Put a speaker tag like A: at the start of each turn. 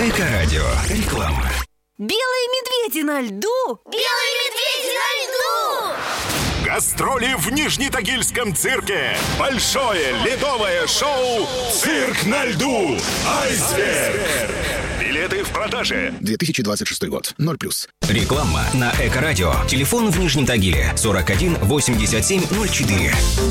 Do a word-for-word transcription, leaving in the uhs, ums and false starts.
A: Эко-радио. Реклама.
B: Белые медведи на льду!
C: Белые медведи на льду!
D: Гастроли в Нижнетагильском цирке. Большое ледовое шоу «Цирк на льду». Айсберг. Билеты в продаже.
E: две тысячи двадцать шестой год. ноль плюс.
A: Реклама на Эко-радио. Телефон в Нижнем Тагиле сорок один восемьдесят семь ноль четыре.